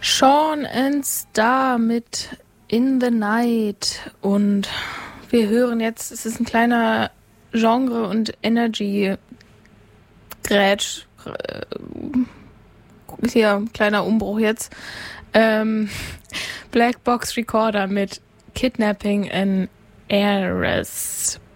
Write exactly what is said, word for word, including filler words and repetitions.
Sean and Star mit In the Night und wir hören jetzt, es ist ein kleiner Genre- und Energy-Grätsch, äh, hier, kleiner Umbruch jetzt, ähm, Black Box Recorder mit Kidnapping an Heiress.